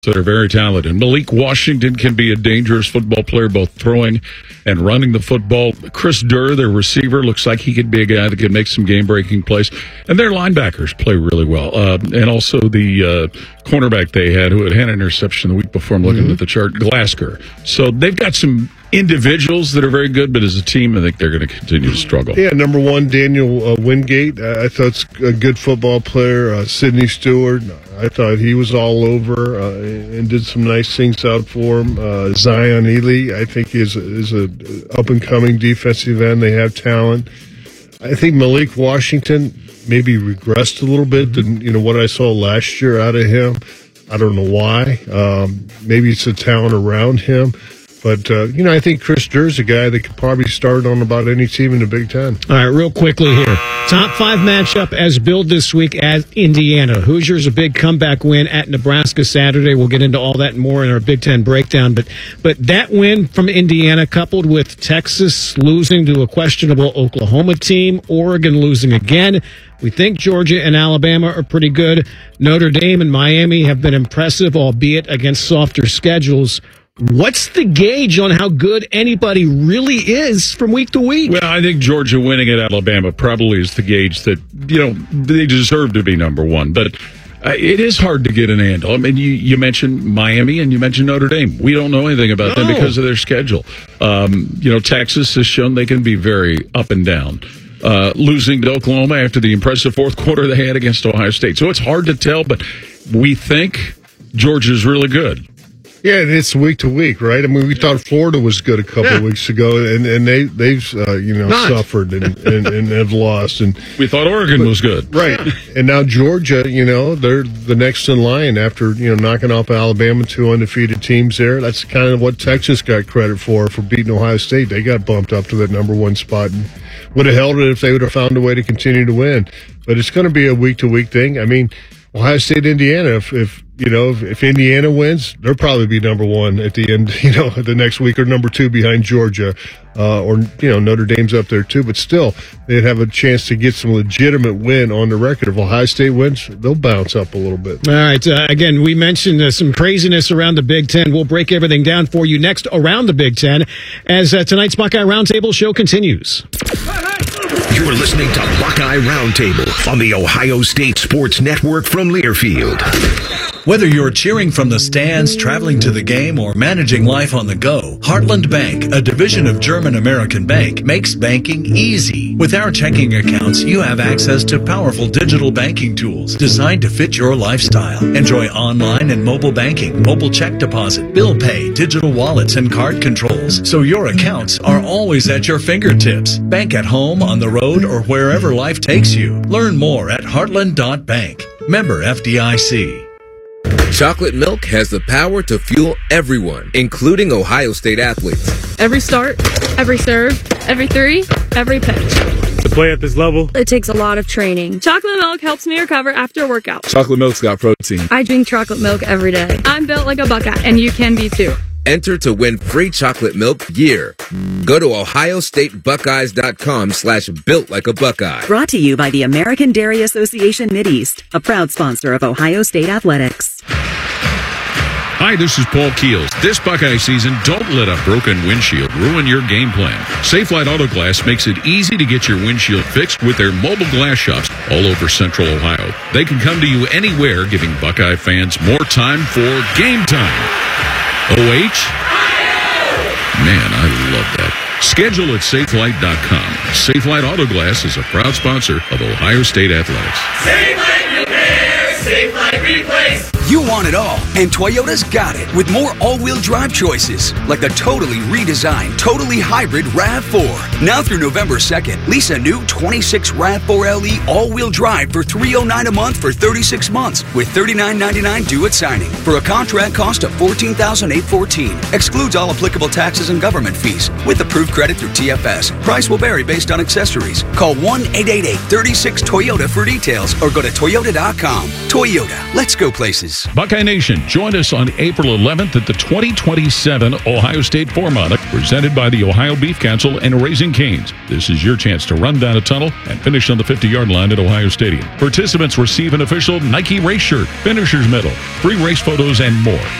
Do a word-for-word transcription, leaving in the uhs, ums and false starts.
that are very talented. Malik Washington can be a dangerous football player, both throwing and running the football. Chris Durr, their receiver, looks like he could be a guy that could make some game-breaking plays. And their linebackers play really well. Uh, and also the uh, cornerback they had, who had had an interception the week before, I'm looking mm-hmm. at the chart, Glasgow. So they've got some individuals that are very good, but as a team, I think they're going to continue to struggle. Yeah, number one, Daniel uh, Wingate. I, I thought a good football player. Uh, Sidney Stewart. I thought he was all over uh, and did some nice things out for him. Uh, Zion Ely, I think, is is a up and coming defensive end. They have talent. I think Malik Washington maybe regressed a little bit mm-hmm. than you know what I saw last year out of him. I don't know why. Um, maybe it's the talent around him. But, uh, you know, I think Chris Durr's a guy that could probably start on about any team in the Big Ten. All right, real quickly here. Top five matchup as billed this week at Indiana. Hoosiers, a big comeback win at Nebraska Saturday. We'll get into all that and more in our Big Ten breakdown. But but that win from Indiana, coupled with Texas losing to a questionable Oklahoma team, Oregon losing again. We think Georgia and Alabama are pretty good. Notre Dame and Miami have been impressive, albeit against softer schedules. What's the gauge on how good anybody really is from week to week? Well, I think Georgia winning at Alabama probably is the gauge that, you know, they deserve to be number one. But uh, it is hard to get an handle. I mean, you, you mentioned Miami and you mentioned Notre Dame. We don't know anything about no. them because of their schedule. Um, you know, Texas has shown they can be very up and down. Uh, losing to Oklahoma after the impressive fourth quarter they had against Ohio State. So it's hard to tell, but we think Georgia's really good. Yeah, and it's week to week, right? I mean, we thought Florida was good a couple yeah. of weeks ago, and, and they, they've, uh, you know, Not. suffered and, and, and have lost. And we thought Oregon but, was good. Right. And now Georgia, you know, they're the next in line after, you know, knocking off Alabama, two undefeated teams there. That's kind of what Texas got credit for, for beating Ohio State. They got bumped up to that number one spot and would have held it if they would have found a way to continue to win. But it's going to be a week-to-week thing. I mean, Ohio State, Indiana, if, if you know, if, if Indiana wins, they'll probably be number one at the end, you know, the next week, or number two behind Georgia, uh, or, you know, Notre Dame's up there too. But still, they'd have a chance to get some legitimate win on the record. If Ohio State wins, they'll bounce up a little bit. All right. Uh, again, we mentioned uh, some craziness around the Big Ten. We'll break everything down for you next around the Big Ten as uh, tonight's Buckeye Roundtable show continues. You're listening to Buckeye Roundtable on the Ohio State Sports Network from Learfield. Whether you're cheering from the stands, traveling to the game, or managing life on the go, Heartland Bank, a division of German American Bank, makes banking easy. With our checking accounts, you have access to powerful digital banking tools designed to fit your lifestyle. Enjoy online and mobile banking, mobile check deposit, bill pay, digital wallets, and card controls, so your accounts are always at your fingertips. Bank at home, on the road, or wherever life takes you. Learn more at heartland dot bank. Member F D I C. Chocolate milk has the power to fuel everyone, including Ohio State athletes. Every start, every serve, every three, every pitch. To play at this level, it takes a lot of training. Chocolate milk helps me recover after a workout. Chocolate milk's got protein. I drink chocolate milk every day. I'm built like a Buckeye, and you can be too. Enter to win free chocolate milk year. Go to ohio state buckeyes dot com slash built like a Buckeye. Brought to you by the American Dairy Association Mideast, a proud sponsor of Ohio State Athletics. Hi, this is Paul Keels. This Buckeye season, don't let a broken windshield ruin your game plan. Safelite Auto Glass makes it easy to get your windshield fixed with their mobile glass shops all over Central Ohio. They can come to you anywhere, giving Buckeye fans more time for game time. O H? Man, I love that. Schedule at safelite dot com. Safelite Auto Glass is a proud sponsor of Ohio State Athletics. Safelite Repair, Safelite Replace. You want it all, and Toyota's got it with more all-wheel drive choices, like the totally redesigned, totally hybrid RAV four. Now through November second, lease a new twenty-six RAV four L E all-wheel drive for three hundred nine dollars a month for thirty-six months, with thirty-nine ninety-nine due at signing, for a contract cost of fourteen thousand eight hundred fourteen dollars. Excludes all applicable taxes and government fees, with approved credit through T F S. Price will vary based on accessories. Call one eight eight eight, three six, Toyota for details, or go to toyota dot com. Toyota, let's go places. Replace. Buckeye Nation, join us on April eleventh at the twenty twenty-seven Ohio State Four-Mile, presented by the Ohio Beef Council and Raising Cane's. This is your chance to run down a tunnel and finish on the fifty-yard line at Ohio Stadium. Participants receive an official Nike race shirt, finisher's medal, free race photos, and more.